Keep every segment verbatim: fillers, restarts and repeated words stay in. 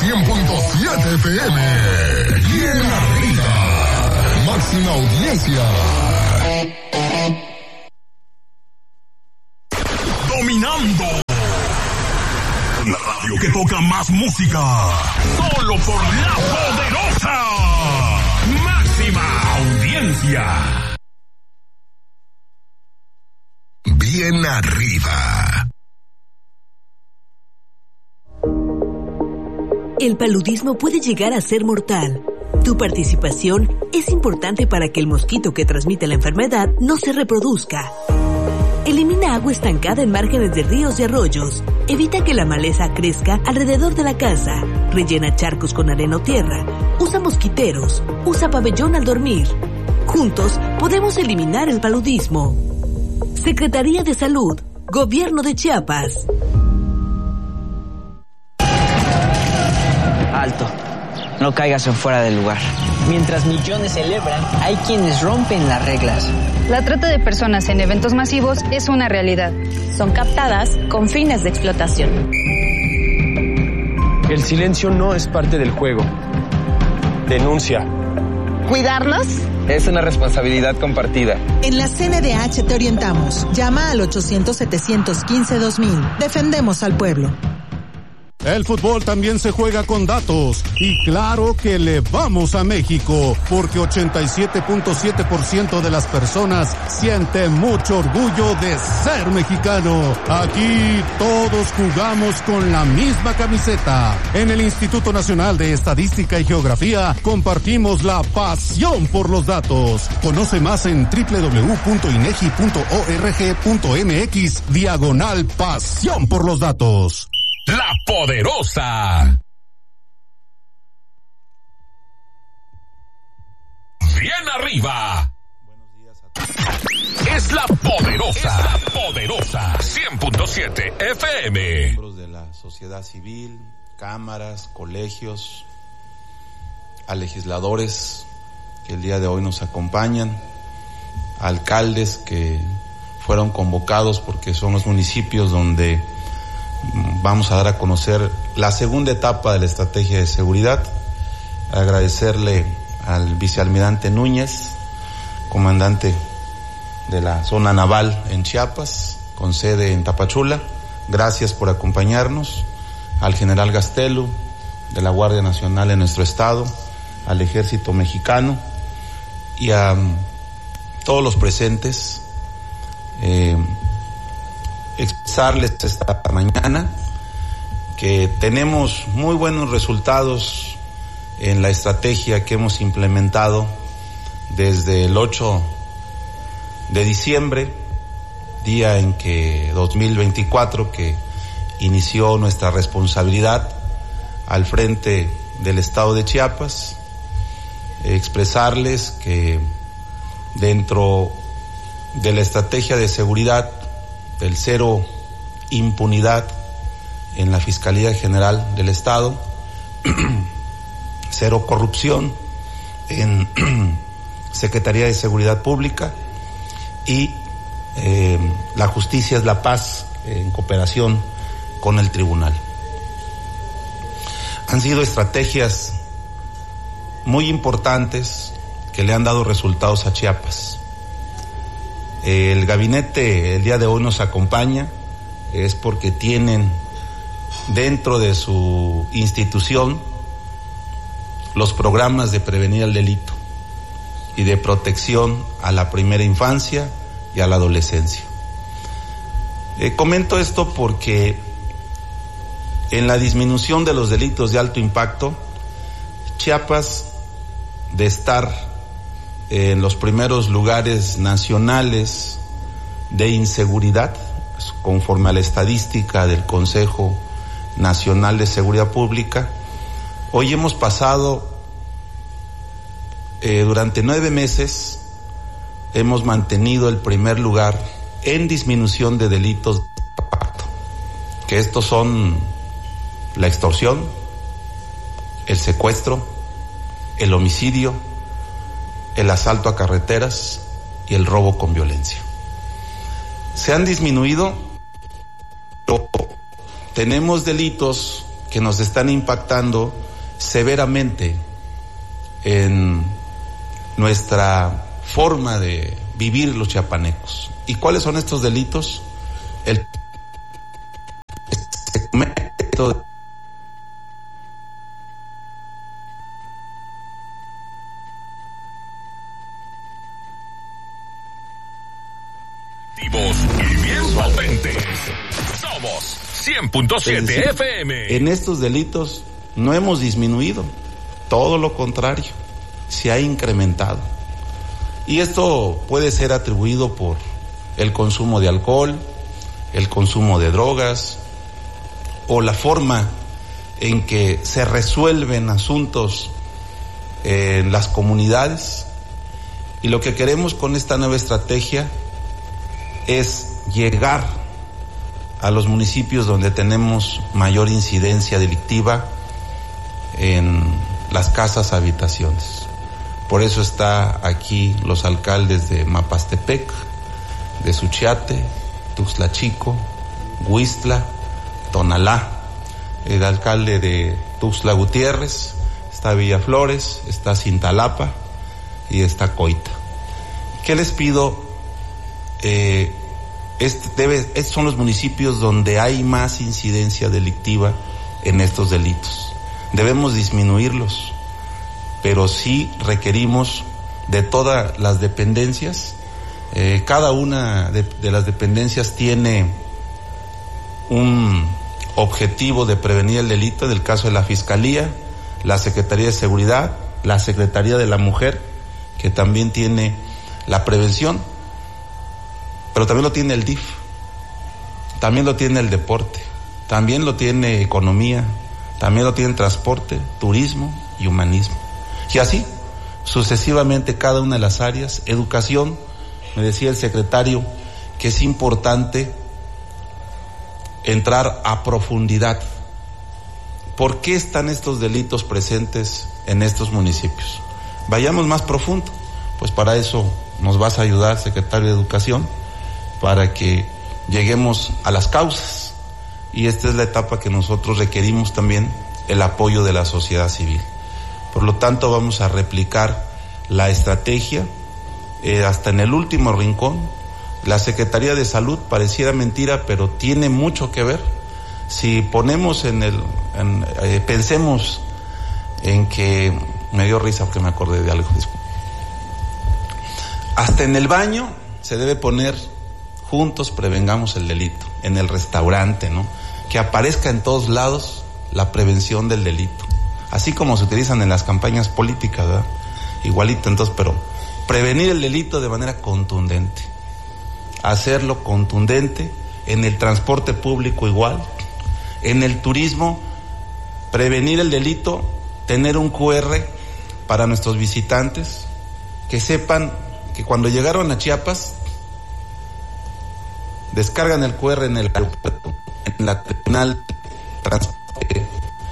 cien punto siete F M. Bien arriba. Máxima audiencia. Dominando. La radio que toca más música. Solo por La Poderosa. Máxima audiencia. Bien arriba. El paludismo puede llegar a ser mortal. Tu participación es importante para que el mosquito que transmite la enfermedad no se reproduzca. Elimina agua estancada en márgenes de ríos y arroyos. Evita que la maleza crezca alrededor de la casa. Rellena charcos con arena o tierra. Usa mosquiteros. Usa pabellón al dormir. Juntos podemos eliminar el paludismo. Secretaría de Salud, Gobierno de Chiapas. Alto. No caigas en fuera del lugar. Mientras millones celebran, hay quienes rompen las reglas. La trata de personas en eventos masivos es una realidad. Son captadas con fines de explotación. El silencio no es parte del juego. Denuncia. ¿Cuidarnos? Es una responsabilidad compartida. En la C N D H te orientamos. Llama al ochocientos, setecientos quince, dos mil. Defendemos al pueblo. El fútbol también se juega con datos y claro que le vamos a México porque ochenta y siete punto siete por ciento de las personas sienten mucho orgullo de ser mexicano. Aquí todos jugamos con la misma camiseta. En el Instituto Nacional de Estadística y Geografía compartimos la pasión por los datos. Conoce más en doble u doble u doble u punto inegi punto org punto mx diagonal pasión por los datos. La Poderosa. Bien arriba. Buenos días a todos. Es La Poderosa. Es La Poderosa. cien punto siete F M. Miembros de la sociedad civil, cámaras, colegios, a legisladores que el día de hoy nos acompañan, alcaldes que fueron convocados porque son los municipios donde vamos a dar a conocer la segunda etapa de la estrategia de seguridad. Agradecerle al vicealmirante Núñez, comandante de la zona naval en Chiapas, con sede en Tapachula. Gracias por acompañarnos. Al general Gastelu, de la Guardia Nacional en nuestro estado, al Ejército Mexicano y a um, todos los presentes. Eh, expresarles esta mañana que tenemos muy buenos resultados en la estrategia que hemos implementado desde el ocho de diciembre, día en que dos mil veinticuatro que inició nuestra responsabilidad al frente del estado de Chiapas. Expresarles que dentro de la estrategia de seguridad del cero impunidad en la Fiscalía General del Estado, cero corrupción en Secretaría de Seguridad Pública y eh, la justicia es la paz en cooperación con el tribunal. Han sido estrategias muy importantes que le han dado resultados a Chiapas. El gabinete el día de hoy nos acompaña, es porque tienen dentro de su institución los programas de prevenir el delito y de protección a la primera infancia y a la adolescencia. Eh, comento esto porque en la disminución de los delitos de alto impacto, Chiapas, de estar en los primeros lugares nacionales de inseguridad, conforme a la estadística del Consejo Nacional de Seguridad Pública, hoy hemos pasado, eh, durante nueve meses, hemos mantenido el primer lugar en disminución de delitos de impacto, que estos son la extorsión, el secuestro, el homicidio, el asalto a carreteras y el robo con violencia. Se han disminuido, pero tenemos delitos que nos están impactando severamente en nuestra forma de vivir los chiapanecos. ¿Y cuáles son estos delitos? El segmento y bien potentes. Somos cien punto siete F M. En estos delitos no hemos disminuido, todo lo contrario, se ha incrementado. Y esto puede ser atribuido por el consumo de alcohol, el consumo de drogas, o la forma en que se resuelven asuntos en las comunidades. Y lo que queremos con esta nueva estrategia es llegar a los municipios donde tenemos mayor incidencia delictiva en las casas habitaciones. Por eso está aquí los alcaldes de Mapastepec, de Suchiate, Tuxtla Chico, Huistla, Tonalá, el alcalde de Tuxtla Gutiérrez, está Villaflores, está Cintalapa y está Coita. ¿Qué les pido? Eh, este debe, estos son los municipios donde hay más incidencia delictiva en estos delitos. Debemos disminuirlos, pero sí requerimos de todas las dependencias. Eh, cada una de, de las dependencias tiene un objetivo de prevenir el delito. En el caso de la Fiscalía, la Secretaría de Seguridad, la Secretaría de la Mujer, que también tiene la prevención, pero también lo tiene el D I F, también lo tiene el deporte, también lo tiene economía, también lo tiene transporte, turismo y humanismo. Y así, sucesivamente, cada una de las áreas. Educación, me decía el secretario que es importante entrar a profundidad. ¿Por qué están estos delitos presentes en estos municipios? Vayamos más profundo. Pues para eso nos vas a ayudar, secretario de Educación, para que lleguemos a las causas. Y esta es la etapa que nosotros requerimos también, el apoyo de la sociedad civil. Por lo tanto, vamos a replicar la estrategia eh, hasta en el último rincón. La Secretaría de Salud, pareciera mentira, pero tiene mucho que ver. Si ponemos en el, en, eh, pensemos en que, me dio risa porque me acordé de algo, disculpe. Hasta en el baño se debe poner juntos prevengamos el delito, en el restaurante, ¿no? Que aparezca en todos lados la prevención del delito, así como se utilizan en las campañas políticas, ¿verdad? Igualito, entonces, pero prevenir el delito de manera contundente, hacerlo contundente, en el transporte público igual, en el turismo, prevenir el delito, tener un cu erre para nuestros visitantes, que sepan que cuando llegaron a Chiapas, descargan el cu erre en el aeropuerto, en la terminal transporte,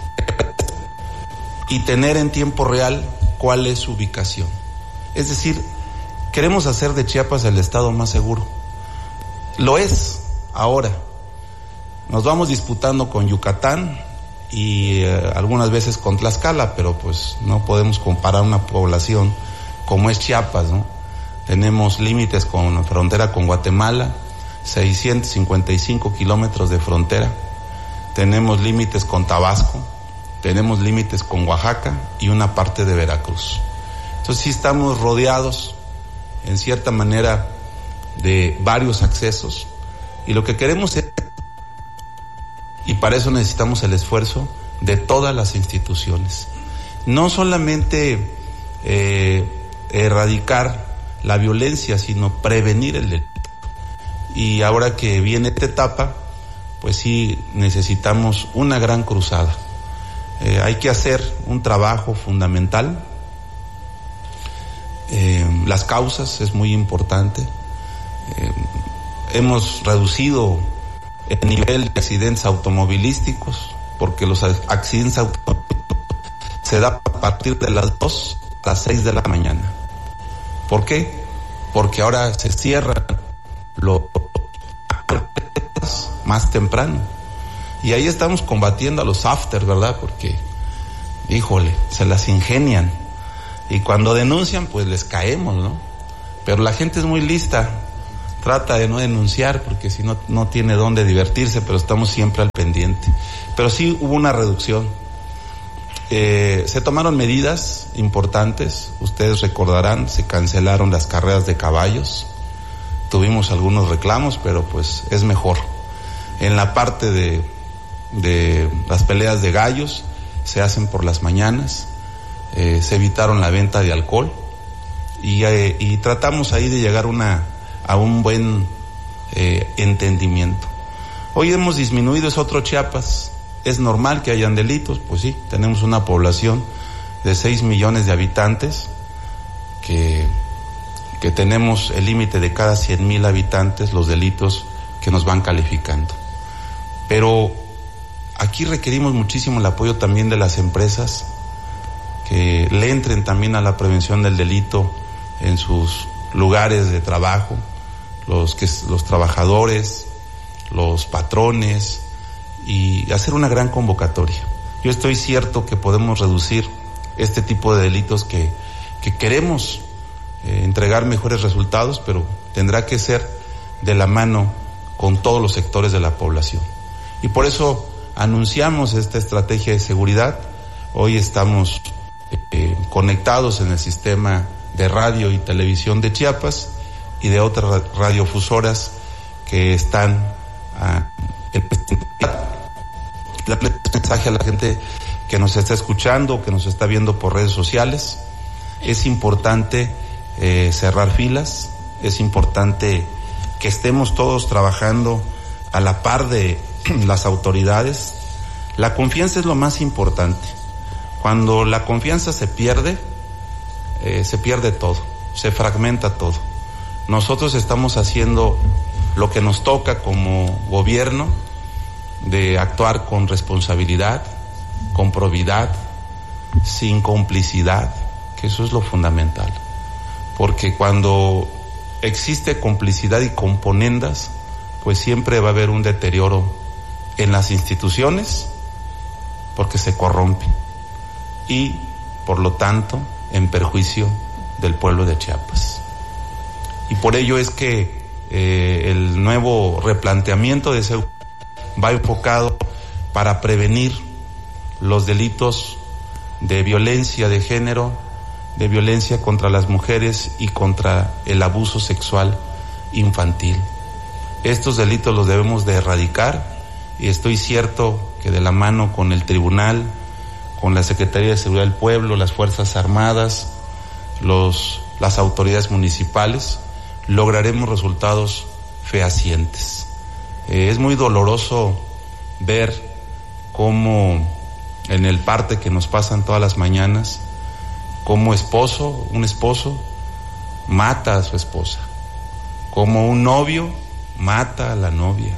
y tener en tiempo real cuál es su ubicación. Es decir, queremos hacer de Chiapas el estado más seguro. Lo es ahora. Nos vamos disputando con Yucatán y eh, algunas veces con Tlaxcala, pero pues no podemos comparar una población como es Chiapas, ¿no? Tenemos límites con frontera con Guatemala, seiscientos cincuenta y cinco kilómetros de frontera. Tenemos límites con Tabasco, tenemos límites con Oaxaca y una parte de Veracruz. Entonces sí estamos rodeados, en cierta manera, de varios accesos. Y lo que queremos es, y para eso necesitamos el esfuerzo de todas las instituciones. No solamente eh, erradicar la violencia, sino prevenir el delito. Y ahora que viene esta etapa, pues sí necesitamos una gran cruzada. Eh, hay que hacer un trabajo fundamental. Eh, las causas es muy importante. Eh, hemos reducido el nivel de accidentes automovilísticos, porque los accidentes automovilísticos se da a partir de las dos a las seis de la mañana. ¿Por qué? Porque ahora se cierran los más temprano. Y ahí estamos combatiendo a los after, ¿verdad? Porque, híjole, se las ingenian. Y cuando denuncian, pues les caemos, ¿no? Pero la gente es muy lista, trata de no denunciar porque si no, no tiene dónde divertirse, pero estamos siempre al pendiente. Pero sí hubo una reducción. Eh, se tomaron medidas importantes, ustedes recordarán, se cancelaron las carreras de caballos, tuvimos algunos reclamos, pero pues es mejor. En la parte de, de las peleas de gallos, se hacen por las mañanas, eh, se evitaron la venta de alcohol y, eh, y tratamos ahí de llegar una, a un buen eh, entendimiento. Hoy hemos disminuido, es otro Chiapas. ¿Es normal que hayan delitos? Pues sí, tenemos una población de seis millones de habitantes, que, que tenemos el límite de cada cien mil habitantes, los delitos que nos van calificando. Pero aquí requerimos muchísimo el apoyo también de las empresas, que le entren también a la prevención del delito en sus lugares de trabajo, los, que, los trabajadores, los patrones, y hacer una gran convocatoria. Yo estoy cierto que podemos reducir este tipo de delitos que, que queremos eh, entregar mejores resultados, pero tendrá que ser de la mano con todos los sectores de la población. Y por eso anunciamos esta estrategia de seguridad. Hoy estamos eh, conectados en el sistema de radio y televisión de Chiapas y de otras radiofusoras que están a el mensaje a la gente que nos está escuchando, que nos está viendo por redes sociales. Es importante eh, cerrar filas, es importante que estemos todos trabajando a la par de las autoridades. La confianza es lo más importante. Cuando la confianza se pierde, eh, se pierde todo, se fragmenta todo. Nosotros estamos haciendo lo que nos toca como gobierno, de actuar con responsabilidad, con probidad, sin complicidad, que eso es lo fundamental. Porque cuando existe complicidad y componendas, pues siempre va a haber un deterioro en las instituciones, porque se corrompe, y por lo tanto en perjuicio del pueblo de Chiapas. Y por ello es que eh, el nuevo replanteamiento de seguridad va enfocado para prevenir los delitos de violencia de género, de violencia contra las mujeres y contra el abuso sexual infantil. Estos delitos los debemos de erradicar y estoy cierto que de la mano con el tribunal, con la Secretaría de Seguridad del Pueblo, las Fuerzas Armadas, los, las autoridades municipales, lograremos resultados fehacientes. Eh, es muy doloroso ver cómo en el parte que nos pasan todas las mañanas, como esposo, un esposo mata a su esposa, como un novio mata a la novia,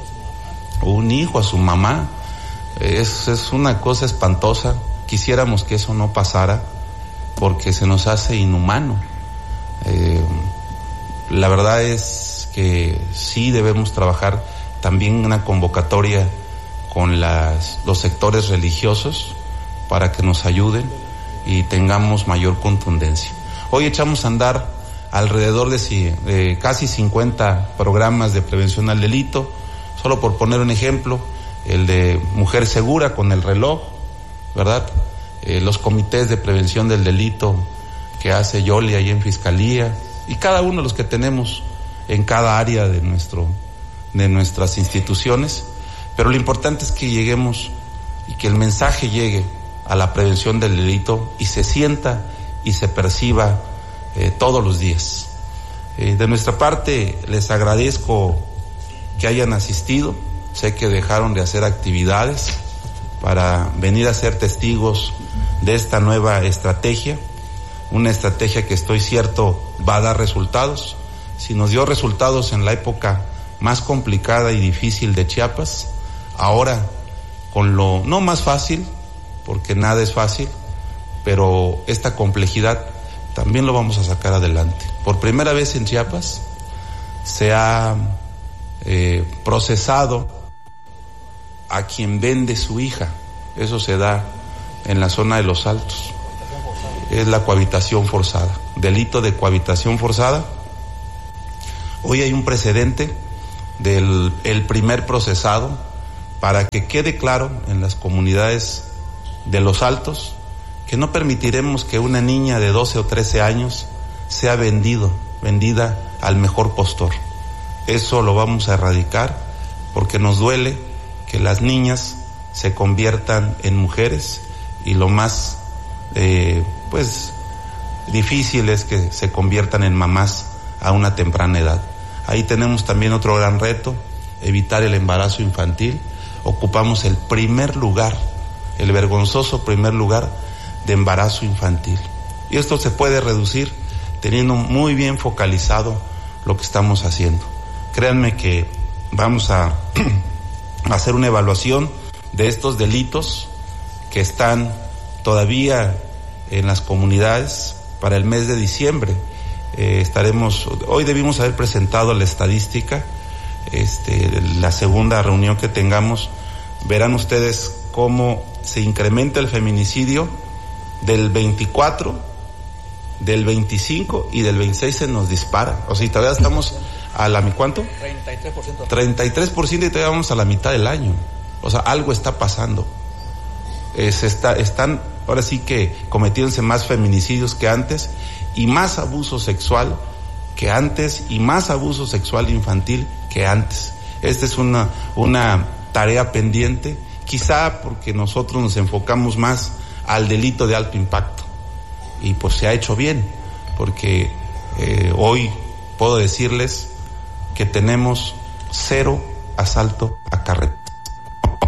o un hijo a su mamá. Es, es una cosa espantosa. Quisiéramos que eso no pasara, porque se nos hace inhumano. Eh, la verdad es que sí debemos trabajar también una convocatoria con las, los sectores religiosos para que nos ayuden y tengamos mayor contundencia. Hoy echamos a andar alrededor de, de casi cincuenta programas de prevención al delito, solo por poner un ejemplo, el de Mujer Segura con el reloj, ¿verdad? Eh, los comités de prevención del delito que hace Yoli ahí en Fiscalía, y cada uno de los que tenemos en cada área de nuestro, de nuestras instituciones. Pero lo importante es que lleguemos y que el mensaje llegue a la prevención del delito y se sienta y se perciba eh, todos los días. Eh, de nuestra parte, les agradezco que hayan asistido. Sé que dejaron de hacer actividades para venir a ser testigos de esta nueva estrategia, una estrategia que estoy cierto va a dar resultados. Si nos dio resultados en la época más complicada y difícil de Chiapas, ahora con lo no más fácil, porque nada es fácil, pero esta complejidad también lo vamos a sacar adelante. Por primera vez en Chiapas se ha eh, procesado a quien vende su hija. Eso se da en la zona de Los Altos. Es la cohabitación forzada, delito de cohabitación forzada. Hoy hay un precedente del el primer procesado para que quede claro en las comunidades de Los Altos que no permitiremos que una niña de doce o trece años sea vendido, vendida al mejor postor. Eso lo vamos a erradicar porque nos duele que las niñas se conviertan en mujeres y lo más eh, pues difícil es que se conviertan en mamás a una temprana edad. Ahí tenemos también otro gran reto, evitar el embarazo infantil. Ocupamos el primer lugar, el vergonzoso primer lugar de embarazo infantil. Y esto se puede reducir teniendo muy bien focalizado lo que estamos haciendo. Créanme que vamos a hacer una evaluación de estos delitos que están todavía en las comunidades para el mes de diciembre. Eh, estaremos, hoy debimos haber presentado la estadística, este, la segunda reunión que tengamos, verán ustedes cómo se incrementa el feminicidio del veinticuatro, del veinticinco y del veintiséis se nos dispara. O sea, y todavía estamos a la, ¿cuánto? treinta y tres por ciento. treinta y tres por ciento y todavía vamos a la mitad del año. O sea, algo está pasando. Eh, se está, están, ahora sí que cometiéndose más feminicidios que antes y más abuso sexual que antes y más abuso sexual infantil que antes. Esta es una, una tarea pendiente, quizá porque nosotros nos enfocamos más al delito de alto impacto y pues se ha hecho bien, porque eh, hoy puedo decirles que tenemos cero asalto a carretera.